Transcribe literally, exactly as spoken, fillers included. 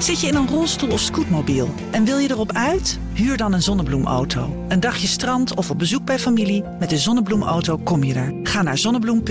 Zit je in een rolstoel of scootmobiel en wil je erop uit? Huur dan een Zonnebloemauto. Een dagje strand of op bezoek bij familie. Met de Zonnebloemauto kom je er. Ga naar zonnebloem.